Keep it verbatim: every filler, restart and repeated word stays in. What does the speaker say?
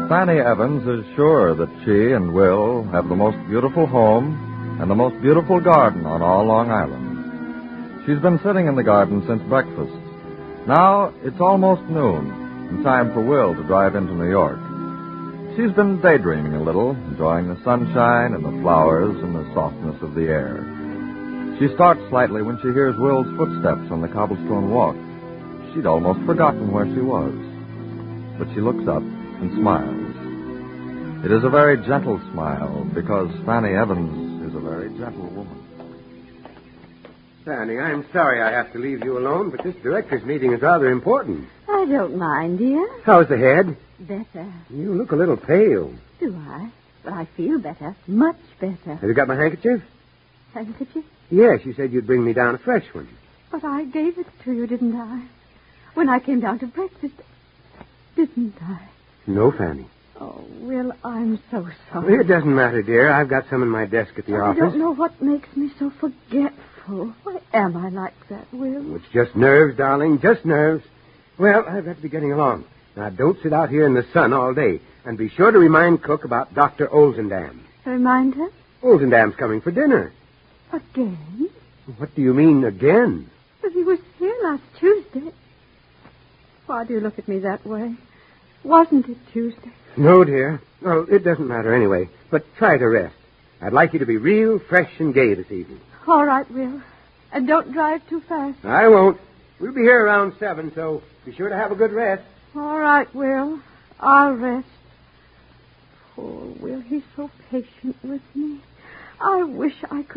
Fanny Evans is sure that she and Will have the most beautiful home and the most beautiful garden on all Long Island. She's been sitting in the garden since breakfast. Now it's almost noon, and time for Will to drive into New York. She's been daydreaming a little, enjoying the sunshine and the flowers and the softness of the air. She starts slightly when she hears Will's footsteps on the cobblestone walk. She'd almost forgotten where she was. But she looks up and smiles. It is a very gentle smile, because Fanny Evans is a very gentle woman. Fanny, I'm sorry I have to leave you alone, but this director's meeting is rather important. I don't mind, dear. How's the head? Better. You look a little pale. Do I? But I feel better. Much better. Have you got my handkerchief? Handkerchief? Yes, you said you'd bring me down a fresh one. But I gave it to you, didn't I? When I came down to breakfast. Didn't I? No, Fanny. Oh, Will, I'm so sorry. It doesn't matter, dear. I've got some in my desk at the I office. I don't know what makes me so forgetful. Why am I like that, Will? It's just nerves, darling, just nerves. Well, I've got to be getting along. Now, don't sit out here in the sun all day. And be sure to remind Cook about Doctor Olzendam. Remind her? Olzendam's coming for dinner. Again? What do you mean, again? But he was here last Tuesday. Why do you look at me that way? Wasn't it Tuesday? No, dear. Well, it doesn't matter anyway. But try to rest. I'd like you to be real fresh and gay this evening. All right, Will. And don't drive too fast. I won't. We'll be here around seven, so be sure to have a good rest. All right, Will. I'll rest. Poor Will, he's so patient with me. I wish I could